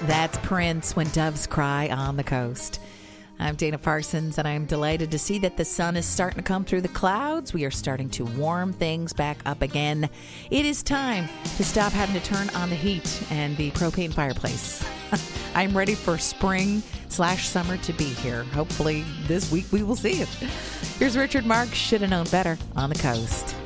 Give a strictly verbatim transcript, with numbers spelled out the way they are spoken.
That's Prince, When Doves Cry on the Coast. I'm Dana Parsons, and I'm delighted to see that the sun is starting to come through the clouds. We are starting to warm things back up again. It is time to stop having to turn on the heat and the propane fireplace. I'm ready for spring slash summer to be here. Hopefully this week we will see it. Here's Richard Marx, Should Have Known Better on the Coast.